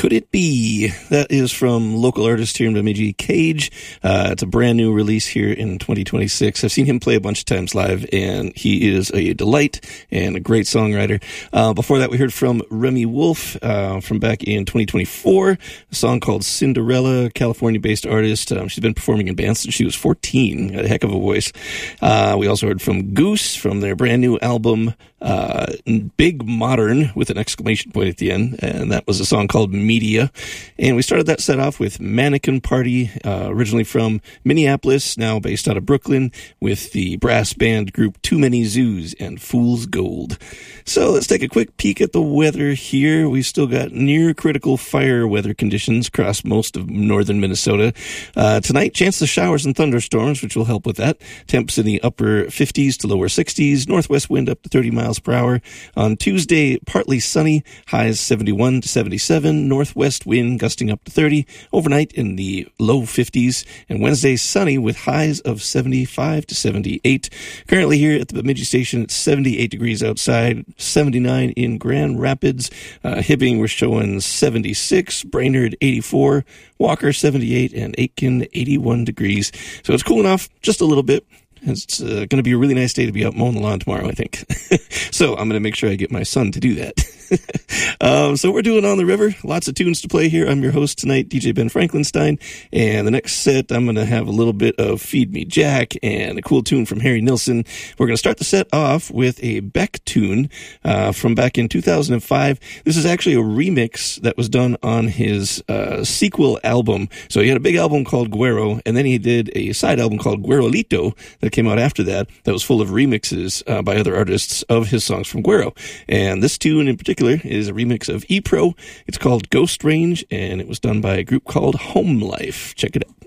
Could It Be? That is from local artist here in Bemidji, Cage. It's a brand new release here in 2026. I've seen him play a bunch of times live, and he is a delight and a great songwriter. Before that, we heard from Remy Wolf from back in 2024, a song called Cinderella, California-based artist. She's been performing in bands since she was 14. Got a heck of a voice. We also heard from Goose from their brand new album, Big Modern, with an exclamation point at the end, and that was a song called Media. And we started that set off with Mannequin Party, originally from Minneapolis, now based out of Brooklyn, with the brass band group Too Many Zoos and Fool's Gold. So let's take a quick peek at the weather here. We've still got near critical fire weather conditions across most of northern Minnesota. Tonight, chance of showers and thunderstorms, which will help with that. Temps in the upper 50s to lower 60s, northwest wind up to 30 miles per hour. On Tuesday, partly sunny, highs 71 to 77, northwest wind gusting up to 30, overnight in the low 50s, and Wednesday sunny with highs of 75 to 78. Currently here at the Bemidji station, it's 78 degrees outside, 79 in Grand Rapids. Hibbing, we're showing 76, Brainerd 84, Walker 78, and Aitkin 81 degrees. So it's cooling off just a little bit. It's going to be a really nice day to be out mowing the lawn tomorrow, I think. So I'm going to make sure I get my son to do that. So we're doing On the River. Lots of tunes to play here. I'm your host tonight, DJ Ben Franklinstein. And the next set, I'm going to have a little bit of Feed Me Jack and a cool tune from Harry Nilsson. We're going to start the set off with a Beck tune from back in 2005. This is actually a remix that was done on his sequel album. So he had a big album called Guero, and then he did a side album called Guerolito that came out after that was full of remixes by other artists of his songs from Guero. And this tune in particular is a remix of E-Pro. It's called Ghost Range, and it was done by a group called Home Life. Check it out.